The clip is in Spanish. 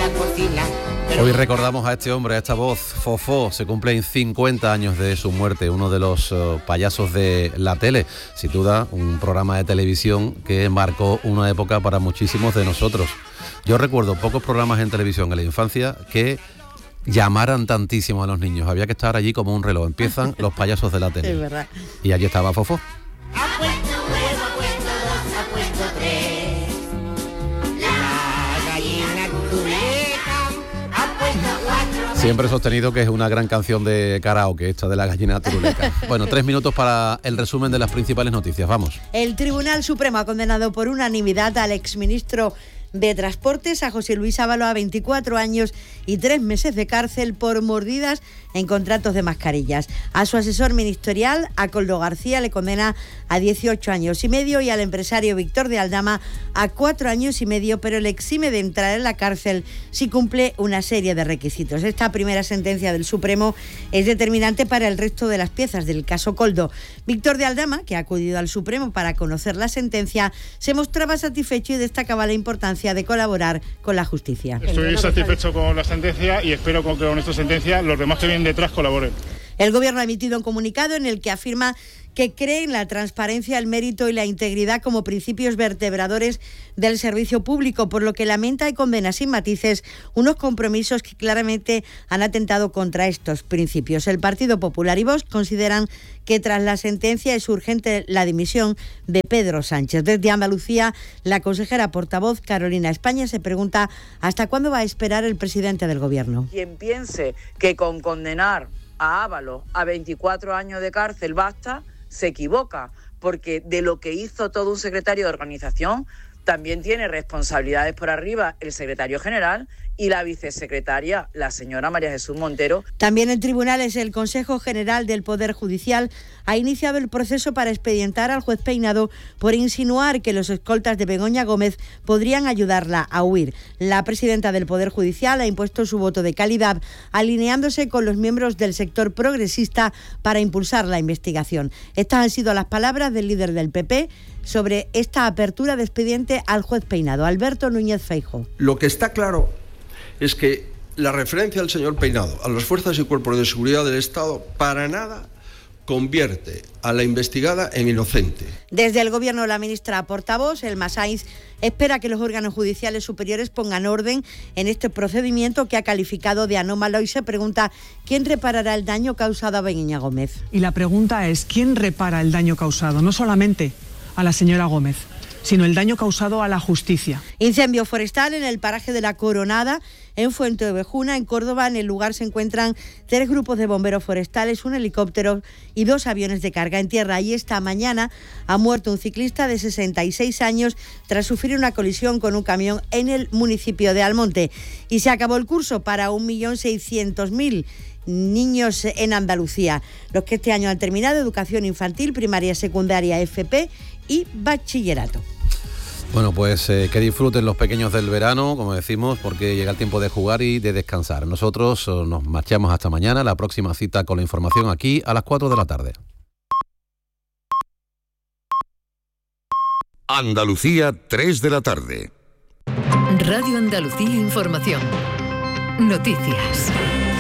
la cocina. Hoy recordamos a este hombre, a esta voz, Fofó. Se cumplen 50 años de su muerte, uno de los payasos de la tele. Sin duda, un programa de televisión que marcó una época para muchísimos de nosotros. Yo recuerdo pocos programas en televisión en la infancia que llamaran tantísimo a los niños. Había que estar allí como un reloj. Empiezan los payasos de la tele. Es verdad. Y allí estaba Fofó. Ha puesto un huevo, ha puesto dos, ha puesto tres. La gallina turuleca ha puesto cuatro. Siempre he sostenido que es una gran canción de karaoke, esta de la gallina turuleca. Bueno, 3 minutos para el resumen de las principales noticias. Vamos. El Tribunal Supremo ha condenado por unanimidad al exministro de Transportes, a José Luis Ábalos, a 24 años y 3 meses de cárcel por mordidas en contratos de mascarillas. A su asesor ministerial, a Coldo García, le condena a 18 años y medio y al empresario Víctor de Aldama a 4 años y medio, pero le exime de entrar en la cárcel si cumple una serie de requisitos. Esta primera sentencia del Supremo es determinante para el resto de las piezas del caso Coldo. Víctor de Aldama, que ha acudido al Supremo para conocer la sentencia, se mostraba satisfecho y destacaba la importancia de colaborar con la justicia. Estoy satisfecho con la sentencia y espero que con esta sentencia los demás que vienen detrás colaboren. El Gobierno ha emitido un comunicado en el que afirma que cree en la transparencia, el mérito y la integridad como principios vertebradores del servicio público, por lo que lamenta y condena sin matices unos compromisos que claramente han atentado contra estos principios. El Partido Popular y Vox consideran que tras la sentencia es urgente la dimisión de Pedro Sánchez. Desde Andalucía, la consejera portavoz Carolina España se pregunta hasta cuándo va a esperar el presidente del Gobierno. Quien piense que con condenar a Ábalos a 24 años de cárcel basta, se equivoca, porque de lo que hizo todo un secretario de organización también tiene responsabilidades por arriba el secretario general y la vicesecretaria, la señora María Jesús Montero. También en tribunales, el Consejo General del Poder Judicial ha iniciado el proceso para expedientar al juez Peinado por insinuar que los escoltas de Begoña Gómez podrían ayudarla a huir. La presidenta del Poder Judicial ha impuesto su voto de calidad, alineándose con los miembros del sector progresista para impulsar la investigación. Estas han sido las palabras del líder del PP sobre esta apertura de expediente al juez Peinado, Alberto Núñez Feijóo. Lo que está claro es que la referencia al señor Peinado a las fuerzas y cuerpos de seguridad del Estado para nada convierte a la investigada en inocente. Desde el Gobierno, la ministra portavoz, Elma Sainz, espera que los órganos judiciales superiores pongan orden en este procedimiento que ha calificado de anómalo y se pregunta quién reparará el daño causado a Begoña Gómez. Y la pregunta es, ¿quién repara el daño causado? No solamente a la señora Gómez, sino el daño causado a la justicia. Incendio forestal en el paraje de La Coronada, en Fuenteovejuna, en Córdoba. En el lugar se encuentran 3 grupos de bomberos forestales, un helicóptero y 2 aviones de carga en tierra. Y esta mañana ha muerto un ciclista de 66 años tras sufrir una colisión con un camión en el municipio de Almonte. Y se acabó el curso para 1.600.000 niños en Andalucía, los que este año han terminado educación infantil, primaria, secundaria, FP y bachillerato. Bueno, pues que disfruten los pequeños del verano, como decimos, porque llega el tiempo de jugar y de descansar. Nosotros nos marchamos hasta mañana, la próxima cita con la información aquí a las 4 de la tarde. Andalucía, 3 de la tarde. Radio Andalucía Información. Noticias.